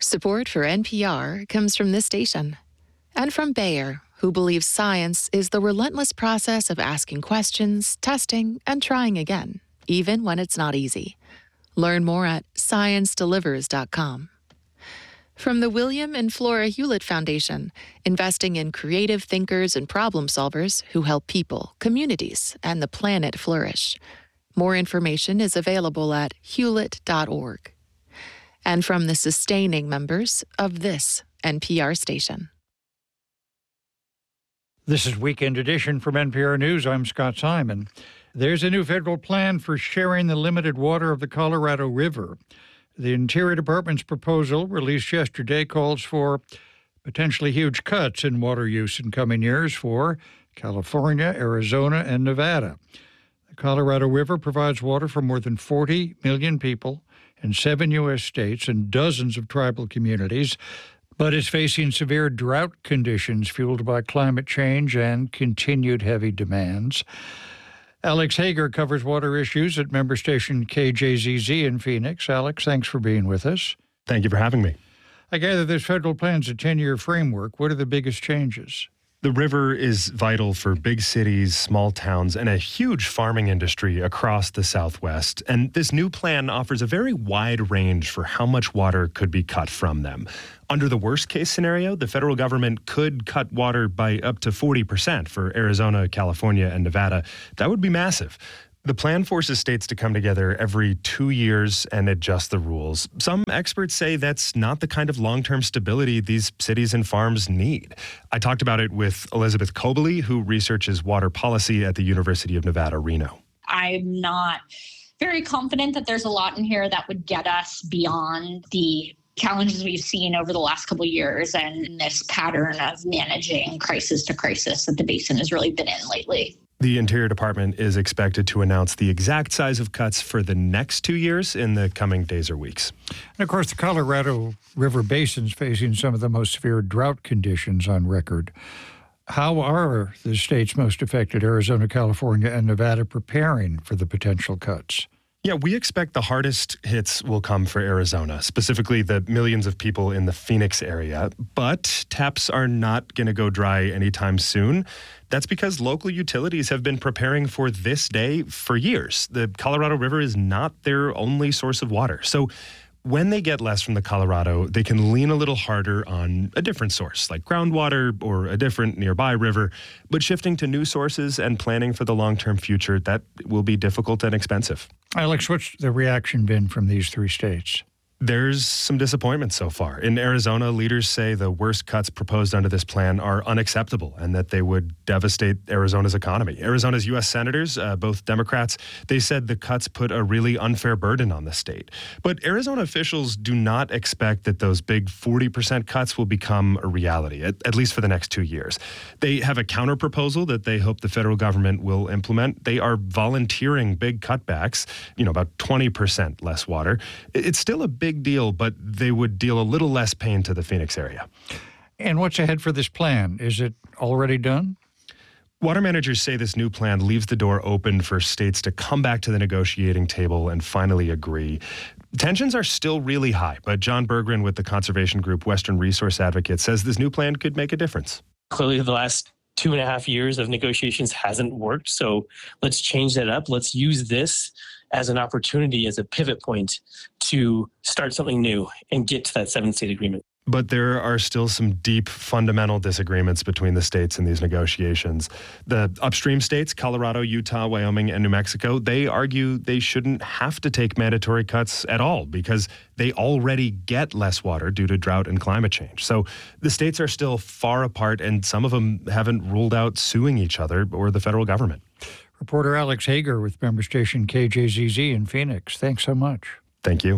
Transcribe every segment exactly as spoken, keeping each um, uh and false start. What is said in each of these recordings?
Support for N P R comes from this station and from Bayer, who believes science is the relentless process of asking questions, testing, and trying again, even when it's not easy. Learn more at science delivers dot com. From the William and Flora Hewlett Foundation, investing in creative thinkers and problem solvers who help people, communities, and the planet flourish. More information is available at hewlett dot org. And from the sustaining members of this N P R station. This is Weekend Edition from N P R News. I'm Scott Simon. There's a new federal plan for sharing the limited water of the Colorado River. The Interior Department's proposal, released yesterday, calls for potentially huge cuts in water use in coming years for California, Arizona, and Nevada. The Colorado River provides water for more than forty million people in seven U S states and dozens of tribal communities, but is facing severe drought conditions fueled by climate change and continued heavy demands. Alex Hager covers water issues at member station K J Z Z in Phoenix. Alex, thanks for being with us. Thank you for having me. I gather this federal plan's a ten-year framework. What are the biggest changes? The river is vital for big cities, small towns, and a huge farming industry across the Southwest. And this new plan offers a very wide range for how much water could be cut from them. Under the worst-case scenario, the federal government could cut water by up to forty percent for Arizona, California, and Nevada. That would be massive. The plan forces states to come together every two years and adjust the rules. Some experts say that's not the kind of long-term stability these cities and farms need. I talked about it with Elizabeth Cobley, who researches water policy at the University of Nevada, Reno. I'm not very confident that there's a lot in here that would get us beyond the challenges we've seen over the last couple of years and this pattern of managing crisis to crisis that the basin has really been in lately. The Interior Department is expected to announce the exact size of cuts for the next two years in the coming days or weeks. And of course, the Colorado River Basin is facing some of the most severe drought conditions on record. How are the states most affected, Arizona, California, and Nevada, preparing for the potential cuts? Yeah, we expect the hardest hits will come for Arizona, specifically the millions of people in the Phoenix area. But taps are not going to go dry anytime soon. That's because local utilities have been preparing for this day for years. The Colorado River is not their only source of water. So when they get less from the Colorado, they can lean a little harder on a different source, like groundwater or a different nearby river. But shifting to new sources and planning for the long-term future, that will be difficult and expensive. Alex, what's the reaction been from these three states? There's some disappointment so far. In Arizona, leaders say the worst cuts proposed under this plan are unacceptable and that they would devastate Arizona's economy. Arizona's U S senators, uh, both Democrats, they said the cuts put a really unfair burden on the state. But Arizona officials do not expect that those big forty percent cuts will become a reality, at, at least for the next two years. They have a counterproposal that they hope the federal government will implement. They are volunteering big cutbacks, you know, about twenty percent less water. It's still a big deal, but they would deal a little less pain to the Phoenix area. And what's ahead for this plan? Is it already done? Water managers say this new plan leaves the door open for states to come back to the negotiating table and finally agree. Tensions are still really high, but John Berggren with the conservation group Western Resource Advocate says this new plan could make a difference. Clearly, the last two and a half years of negotiations hasn't worked, so let's change that up. Let's use this as an opportunity, as a pivot point to start something new and get to that seven-state agreement. But there are still some deep fundamental disagreements between the states in these negotiations. The upstream states, Colorado, Utah, Wyoming, and New Mexico, they argue they shouldn't have to take mandatory cuts at all because they already get less water due to drought and climate change. So the states are still far apart, and some of them haven't ruled out suing each other or the federal government. Reporter Alex Hager with member station K J Z Z in Phoenix. Thanks so much. Thank you.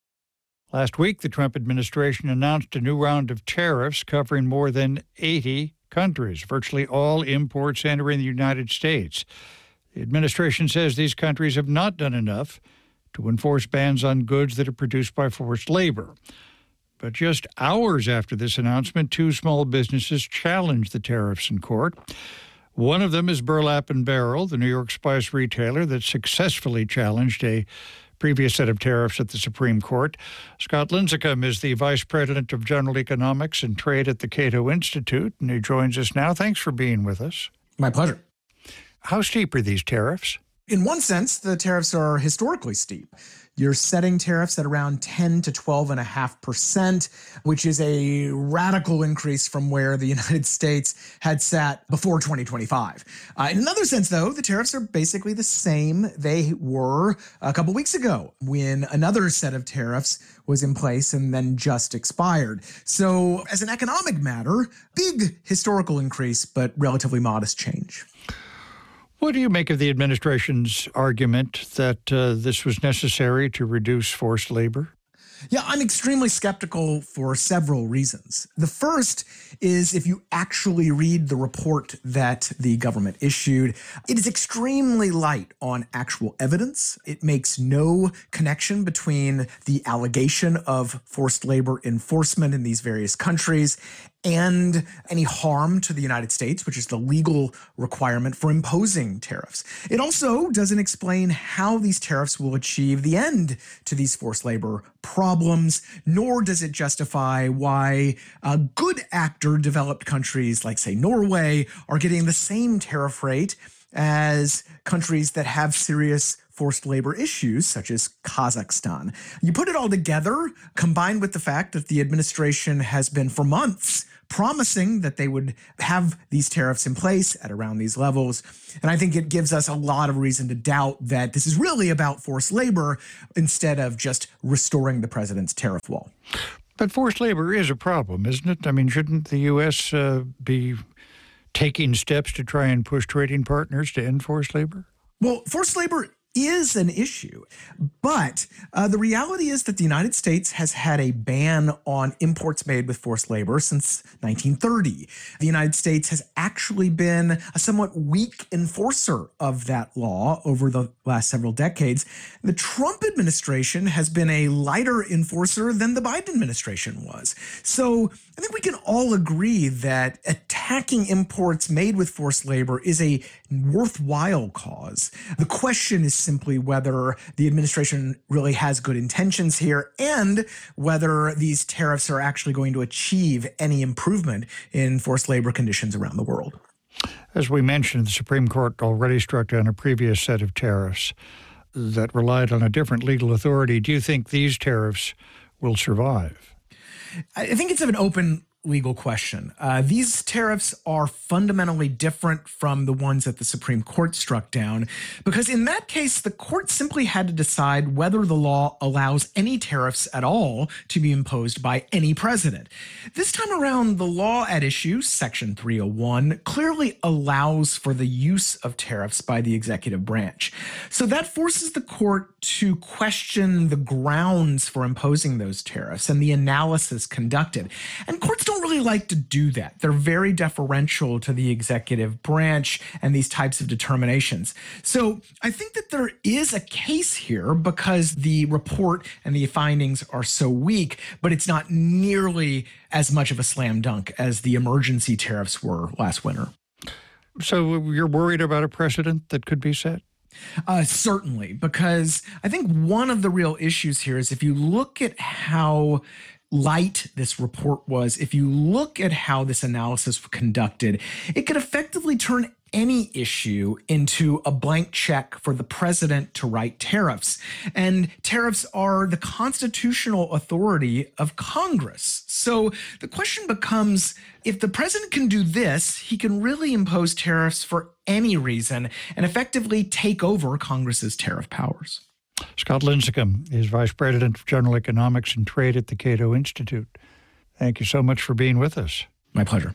Last week, the Trump administration announced a new round of tariffs covering more than eighty countries, virtually all imports entering the United States. The administration says these countries have not done enough to enforce bans on goods that are produced by forced labor. But just hours after this announcement, two small businesses challenged the tariffs in court. One of them is Burlap and Barrel, the New York spice retailer that successfully challenged a previous set of tariffs at the Supreme Court. Scott Lincicome is the Vice President of General Economics and Trade at the Cato Institute, and he joins us now. Thanks for being with us. My pleasure. How steep are these tariffs? In one sense, the tariffs are historically steep. You're setting tariffs at around ten to twelve point five percent, which is a radical increase from where the United States had sat before twenty twenty-five. Uh, in another sense, though, the tariffs are basically the same they were a couple weeks ago when another set of tariffs was in place and then just expired. So as an economic matter, big historical increase, but relatively modest change. What do you make of the administration's argument that uh, this was necessary to reduce forced labor? Yeah, I'm extremely skeptical for several reasons. The first is if you actually read the report that the government issued, it is extremely light on actual evidence. It makes no connection between the allegation of forced labor enforcement in these various countries and any harm to the United States, which is the legal requirement for imposing tariffs. It also doesn't explain how these tariffs will achieve the end to these forced labor problems, nor does it justify why uh, good actor developed countries like, say, Norway are getting the same tariff rate as countries that have serious forced labor issues, such as Kazakhstan. You put it all together, combined with the fact that the administration has been for months promising that they would have these tariffs in place at around these levels. And I think it gives us a lot of reason to doubt that this is really about forced labor instead of just restoring the president's tariff wall. But forced labor is a problem, isn't it? I mean, shouldn't the U S uh, be taking steps to try and push trading partners to end forced labor? Well, forced labor is an issue, but uh, the reality is that the United States has had a ban on imports made with forced labor since nineteen thirty. The United States has actually been a somewhat weak enforcer of that law over the last several decades. The Trump administration has been a lighter enforcer than the Biden administration was. So I think we can all agree that attacking imports made with forced labor is a worthwhile cause. The question is simply whether the administration really has good intentions here and whether these tariffs are actually going to achieve any improvement in forced labor conditions around the world. As we mentioned, the Supreme Court already struck down a previous set of tariffs that relied on a different legal authority. Do you think these tariffs will survive? I think it's an open legal question. Uh, these tariffs are fundamentally different from the ones that the Supreme Court struck down, because in that case, the court simply had to decide whether the law allows any tariffs at all to be imposed by any president. This time around, the law at issue, Section three oh one, clearly allows for the use of tariffs by the executive branch. So that forces the court to question the grounds for imposing those tariffs and the analysis conducted. And courts don't really like to do that. They're very deferential to the executive branch and these types of determinations. So I think that there is a case here because the report and the findings are so weak, but it's not nearly as much of a slam dunk as the emergency tariffs were last winter. So you're worried about a precedent that could be set? Uh, certainly, because I think one of the real issues here is if you look at how light this report was, if you look at how this analysis was conducted, it could effectively turn any issue into a blank check for the president to write tariffs. And tariffs are the constitutional authority of Congress. So the question becomes, if the president can do this, he can really impose tariffs for any reason and effectively take over Congress's tariff powers. Scott Lincicome is Vice President of General Economics and Trade at the Cato Institute. Thank you so much for being with us. My pleasure.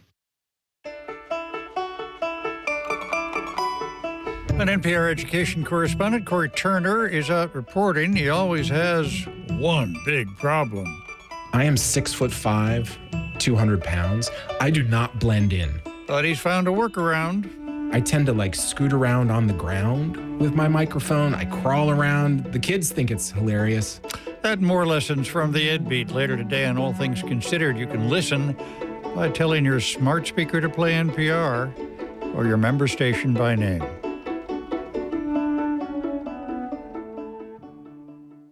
An N P R education correspondent, Corey Turner, is out reporting. He always has one big problem. I am six foot five, two hundred pounds. I do not blend in. But he's found a workaround. I tend to like scoot around on the ground with my microphone. I crawl around. The kids think it's hilarious. That and more lessons from the Ed Beat later today on All Things Considered. You can listen by telling your smart speaker to play N P R or your member station by name.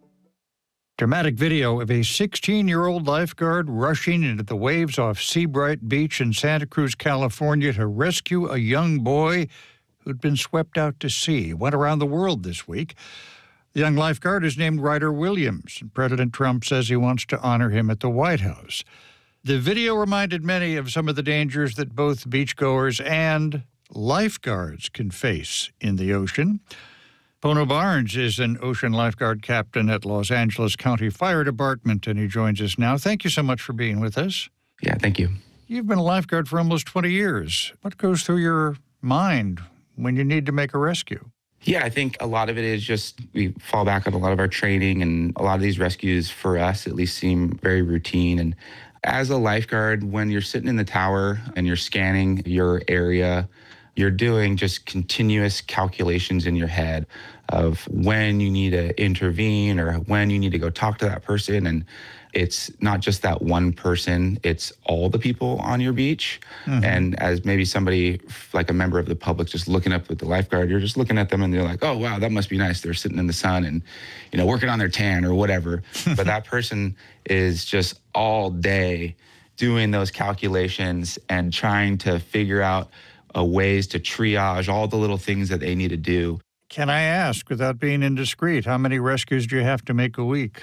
Dramatic video of a sixteen-year-old lifeguard rushing into the waves off Seabright Beach in Santa Cruz, California to rescue a young boy who'd been swept out to sea. Went around the world this week. The young lifeguard is named Ryder Williams, and President Trump says he wants to honor him at the White House. The video reminded many of some of the dangers that both beachgoers and lifeguards can face in the ocean. Pono Barnes is an ocean lifeguard captain at Los Angeles County Fire Department, and he joins us now. Thank you so much for being with us. Yeah, thank you. You've been a lifeguard for almost twenty years. What goes through your mind when you need to make a rescue? Yeah, I think a lot of it is just we fall back on a lot of our training, and a lot of these rescues for us at least seem very routine. And as a lifeguard, when you're sitting in the tower and you're scanning your area, you're doing just continuous calculations in your head of when you need to intervene or when you need to go talk to that person. And it's not just that one person, it's all the people on your beach. Mm-hmm. And as maybe somebody like a member of the public just looking up with the lifeguard, you're just looking at them and they're like, oh, wow, that must be nice. They're sitting in the sun and, you know, working on their tan or whatever. But that person is just all day doing those calculations and trying to figure out uh, ways to triage all the little things that they need to do. Can I ask, without being indiscreet, how many rescues do you have to make a week?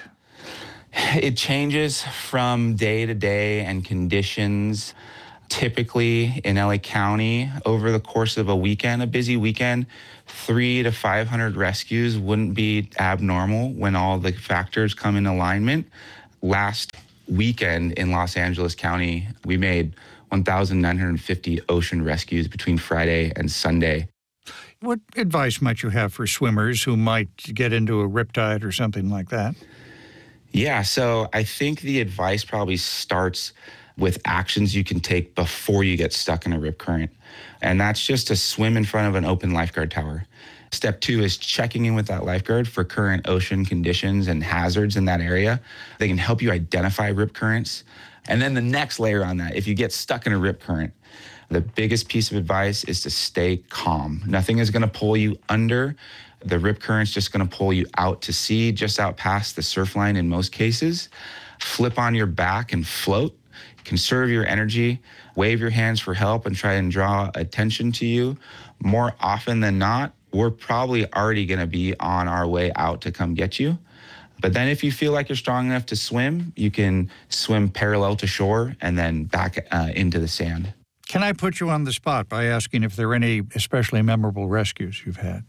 It changes from day to day and conditions. Typically in L A County, over the course of a weekend, a busy weekend, three to five hundred rescues wouldn't be abnormal when all the factors come in alignment. Last weekend in Los Angeles County, we made one thousand nine hundred fifty ocean rescues between Friday and Sunday. What advice might you have for swimmers who might get into a riptide or something like that? Yeah, so I think the advice probably starts with actions you can take before you get stuck in a rip current. And that's just to swim in front of an open lifeguard tower. Step two is checking in with that lifeguard for current ocean conditions and hazards in that area. They can help you identify rip currents. And then the next layer on that, if you get stuck in a rip current, the biggest piece of advice is to stay calm. Nothing is going to pull you under. The rip current's just going to pull you out to sea, just out past the surf line in most cases. Flip on your back and float. Conserve your energy. Wave your hands for help and try and draw attention to you. More often than not, we're probably already going to be on our way out to come get you. But then if you feel like you're strong enough to swim, you can swim parallel to shore and then back uh, into the sand. Can I put you on the spot by asking if there are any especially memorable rescues you've had?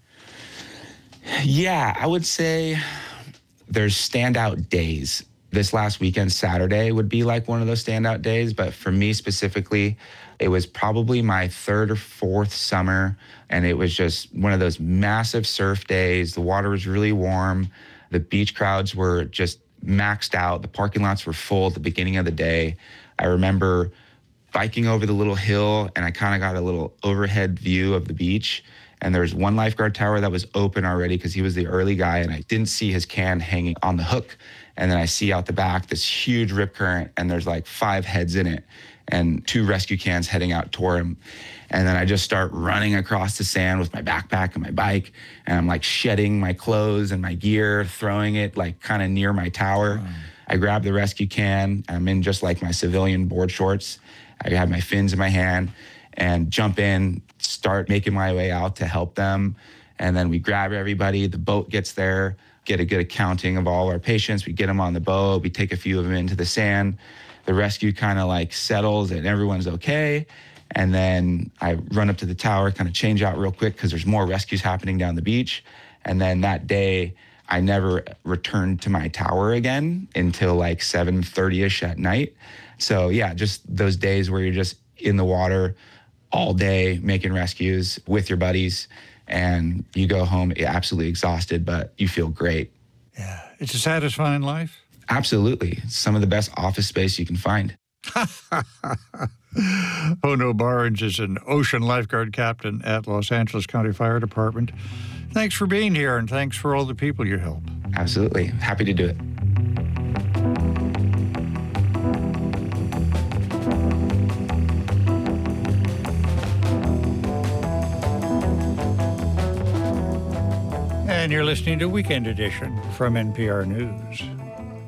Yeah, I would say there's standout days. This last weekend, Saturday, would be like one of those standout days. But for me specifically, it was probably my third or fourth summer. And it was just one of those massive surf days. The water was really warm. The beach crowds were just maxed out. The parking lots were full at the beginning of the day. I remember biking over the little hill, and I kind of got a little overhead view of the beach. And there was one lifeguard tower that was open already because he was the early guy, and I didn't see his can hanging on the hook. And then I see out the back this huge rip current, and there's like five heads in it and two rescue cans heading out toward him. And then I just start running across the sand with my backpack and my bike, and I'm like shedding my clothes and my gear, throwing it like kind of near my tower. Wow. I grab the rescue can. I'm in just like my civilian board shorts. I have my fins in my hand and jump in, start making my way out to help them. And then we grab everybody. The boat gets there, get a good accounting of all our patients. We get them on the boat. We take a few of them into the sand. The rescue kind of like settles and everyone's okay. And then I run up to the tower, kind of change out real quick because there's more rescues happening down the beach. And then that day, I never returned to my tower again until like seven thirty-ish at night. So yeah, just those days where you're just in the water all day making rescues with your buddies, and you go home absolutely exhausted, but you feel great. Yeah, it's a satisfying life. Absolutely. It's some of the best office space you can find. Pono Barnes is an ocean lifeguard captain at Los Angeles County Fire Department. Thanks for being here, and thanks for all the people you help. Absolutely. Happy to do it. And you're listening to Weekend Edition from N P R News.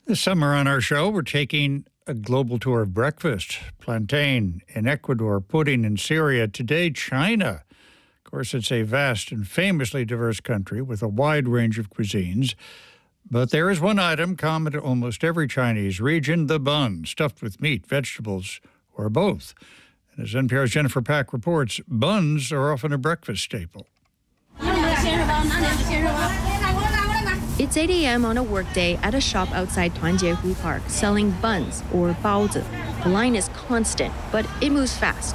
This summer on our show, we're taking a global tour of breakfast. Plantain in Ecuador, pudding in Syria, today China. Of course, it's a vast and famously diverse country with a wide range of cuisines. But there is one item common to almost every Chinese region, the bun, stuffed with meat, vegetables, or both. And as N P R's Jennifer Pack reports, buns are often a breakfast staple. It's eight a.m. on a workday at a shop outside Tuanjiehu Park selling buns, or baozi. The line is constant, but it moves fast.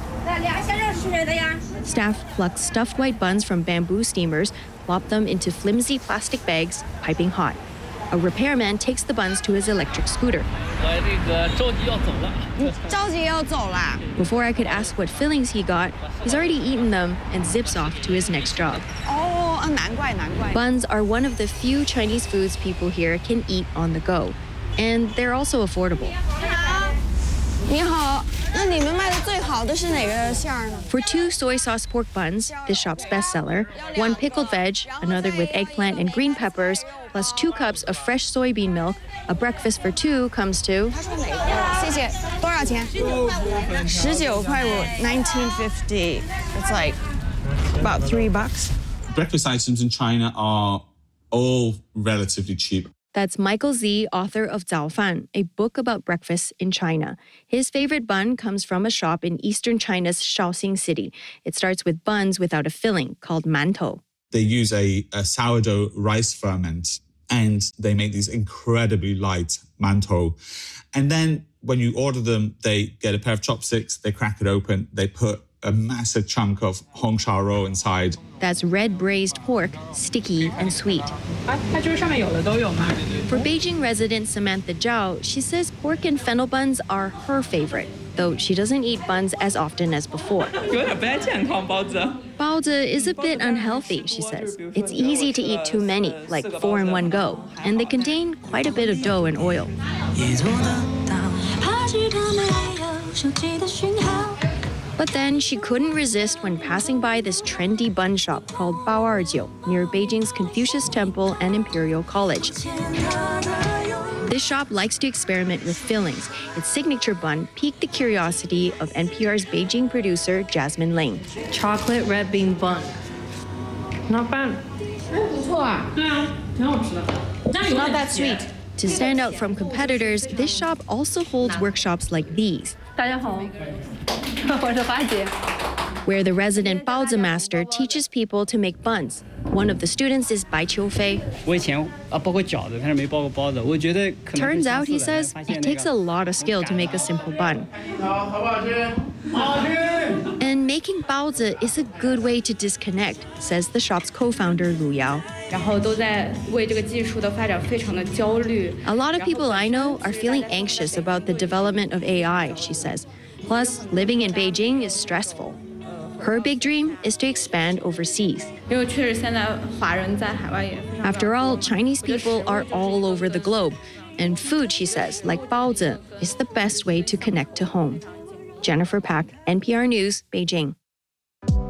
Staff pluck stuffed white buns from bamboo steamers, plop them into flimsy plastic bags, piping hot. A repairman takes the buns to his electric scooter. Before I could ask what fillings he got, he's already eaten them and zips off to his next job. Buns are one of the few Chinese foods people here can eat on the go. And they're also affordable. For two soy sauce pork buns, this shop's bestseller, one pickled veg, another with eggplant and green peppers, plus two cups of fresh soybean milk, a breakfast for two comes to nineteen fifty. It's like about three bucks. Breakfast items in China are all relatively cheap. That's Michael Zi, author of Zao Fan, a book about breakfast in China. His favorite bun comes from a shop in eastern China's Shaoxing city. It starts with buns without a filling, called mantou. They use a, a sourdough rice ferment, and they make these incredibly light mantou. And then when you order them, they get a pair of chopsticks, they crack it open, they put a massive chunk of hong shao rou inside. That's red braised pork, sticky and sweet. For Beijing resident Samantha Zhao, she says pork and fennel buns are her favorite, though she doesn't eat buns as often as before. Baozi is a bit unhealthy, she says. It's easy to eat too many, like four in one go, and they contain quite a bit of dough and oil. But then she couldn't resist when passing by this trendy bun shop called Bao Erjiu near Beijing's Confucius Temple and Imperial College. This shop likes to experiment with fillings. Its signature bun piqued the curiosity of N P R's Beijing producer Jasmine Ling. Chocolate red bean bun. Not bad. Not that sweet. To stand out from competitors, this shop also holds workshops like these, where the resident baozi master teaches people to make buns. One of the students is Bai Qiufei. Turns out, he says, it takes a lot of skill to make a simple bun. And making baozi is a good way to disconnect, says the shop's co-founder Lu Yao. A lot of people I know are feeling anxious about the development of A I, she says. Plus, living in Beijing is stressful. Her big dream is to expand overseas. After all, Chinese people are all over the globe, and food, she says, like baozi, is the best way to connect to home. Jennifer Pack, N P R News, Beijing.